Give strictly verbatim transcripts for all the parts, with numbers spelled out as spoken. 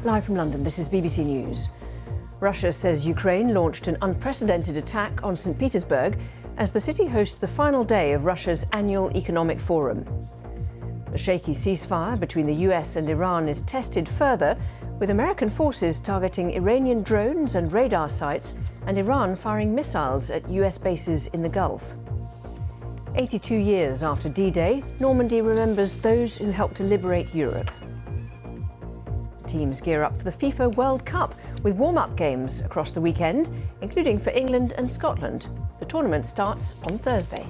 Live from London, this is B B C News. Russia says Ukraine launched an unprecedented attack on Saint Petersburg as the city hosts the final day of Russia's annual economic forum. The shaky ceasefire between the U S and Iran is tested further, with American forces targeting Iranian drones and radar sites and Iran firing missiles at U S bases in the Gulf. eighty-two years after D-Day, Normandy remembers those who helped to liberate Europe. Teams gear up for the FIFA World Cup with warm-up games across the weekend, including for England and Scotland. The tournament starts on Thursday.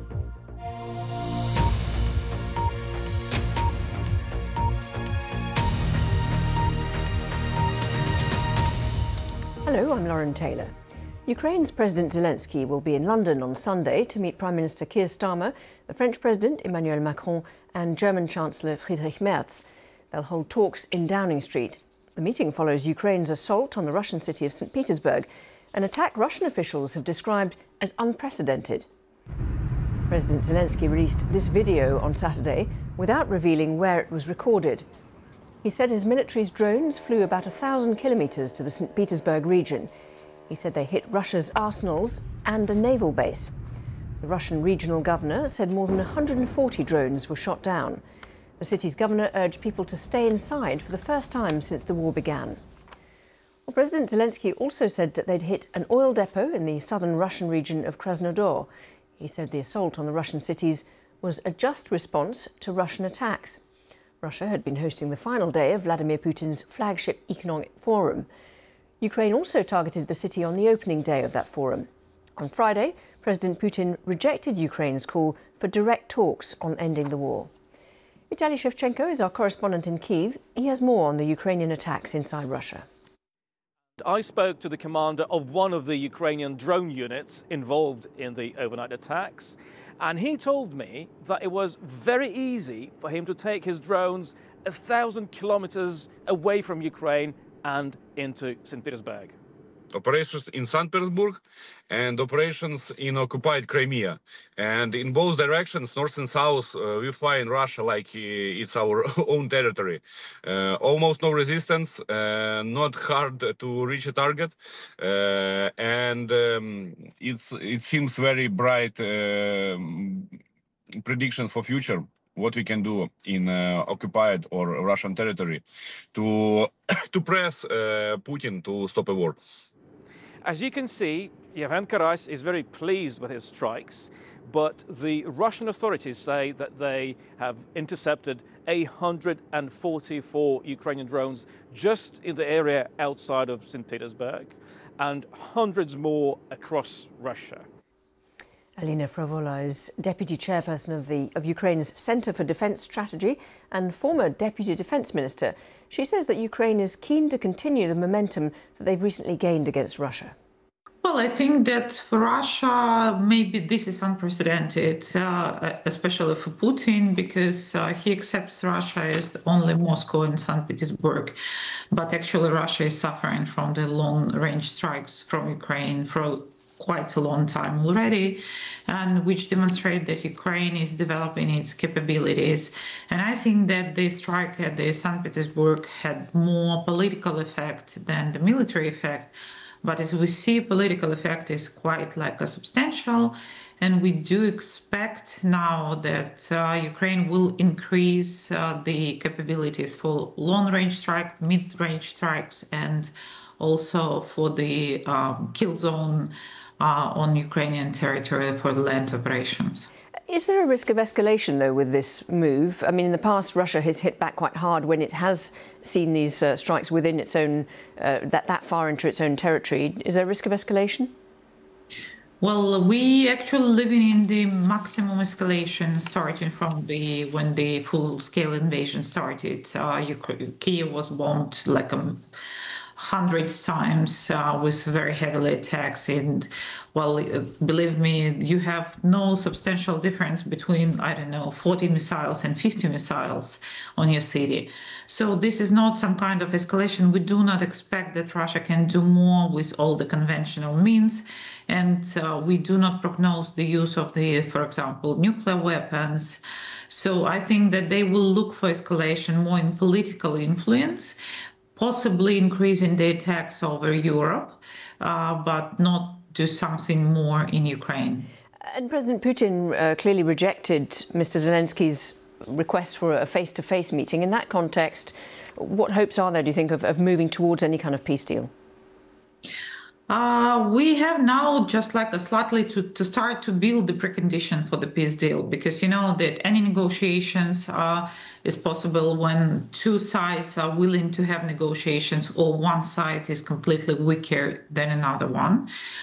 Hello, I'm Lauren Taylor. Ukraine's President Zelensky will be in London on Sunday to meet Prime Minister Keir Starmer, the French President Emmanuel Macron and German Chancellor Friedrich Merz. They'll hold talks in Downing Street. The meeting follows Ukraine's assault on the Russian city of Saint Petersburg, an attack Russian officials have described as unprecedented. President Zelensky released this video on Saturday without revealing where it was recorded. He said his military's drones flew about a thousand kilometres to the Saint Petersburg region. He said they hit Russia's arsenals and a naval base. The Russian regional governor said more than one hundred forty drones were shot down. The city's governor urged people to stay inside for the first time since the war began. Well, President Zelensky also said that they'd hit an oil depot in the southern Russian region of Krasnodar. He said the assault on the Russian cities was a just response to Russian attacks. Russia had been hosting the final day of Vladimir Putin's flagship economic forum. Ukraine also targeted the city on the opening day of that forum. On Friday, President Putin rejected Ukraine's call for direct talks on ending the war. Vitaly Shevchenko is our correspondent in Kyiv. He has more on the Ukrainian attacks inside Russia. I spoke to the commander of one of the Ukrainian drone units involved in the overnight attacks, and he told me that it was very easy for him to take his drones a thousand kilometers away from Ukraine and into Saint Petersburg. Operations in Saint Petersburg and operations in occupied Crimea. And in both directions, north and south, uh, we fly in Russia like uh, it's our own territory. Uh, almost no resistance, uh, not hard to reach a target. Uh, and um, it's, it seems very bright uh, predictions for future. What we can do in uh, occupied or Russian territory to to press uh, Putin to stop a war. As you can see, Yevhen Karas is very pleased with his strikes, but the Russian authorities say that they have intercepted one hundred forty-four Ukrainian drones just in the area outside of Saint Petersburg and hundreds more across Russia. Alina Fravola is Deputy Chairperson of, the, of Ukraine's Centre for Defence Strategy and former Deputy Defence Minister. She says that Ukraine is keen to continue the momentum that they've recently gained against Russia. Well, I think that for Russia, maybe this is unprecedented, uh, especially for Putin, because uh, he accepts Russia as only Moscow and Saint Petersburg. But actually, Russia is suffering from the long-range strikes from Ukraine for quite a long time already, and which demonstrate that Ukraine is developing its capabilities. And I think that the strike at the Saint Petersburg had more political effect than the military effect. But as we see, political effect is quite like a substantial, and we do expect now that uh, Ukraine will increase uh, the capabilities for long-range strike, mid-range strikes, and also for the um, kill zone Uh, on Ukrainian territory for the land operations. Is there a risk of escalation, though, with this move? I mean, in the past, Russia has hit back quite hard when it has seen these uh, strikes within its own, uh, that, that far into its own territory. Is there a risk of escalation? Well, we actually living in the maximum escalation starting from the when the full-scale invasion started. Uh, Ukraine, Kyiv was bombed like a hundreds times uh, with very heavily attacks, and well, believe me, you have no substantial difference between, I don't know, forty missiles and fifty missiles on your city. So this is not some kind of escalation. We do not expect that Russia can do more with all the conventional means, and uh, we do not prognose the use of the, for example, nuclear weapons. So I think that they will look for escalation more in political influence, possibly increasing the attacks over Europe, uh, but not do something more in Ukraine. And President Putin uh, clearly rejected Mister Zelensky's request for a face-to-face meeting. In that context, what hopes are there, do you think, of, of moving towards any kind of peace deal? Uh, we have now just like a slightly to, to start to build the precondition for the peace deal, because you know that any negotiations uh, is possible when two sides are willing to have negotiations or one side is completely weaker than another one.